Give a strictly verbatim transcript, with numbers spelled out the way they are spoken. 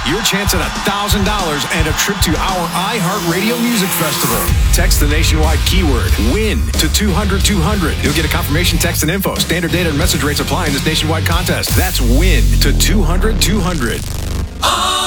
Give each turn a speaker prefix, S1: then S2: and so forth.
S1: your chance at one thousand dollars and a trip to our iHeartRadio Music Festival. Text the nationwide keyword WIN to two hundred two hundred. You'll get a confirmation text and info. Standard data and message rates apply in this nationwide contest. That's WIN to two hundred two hundred.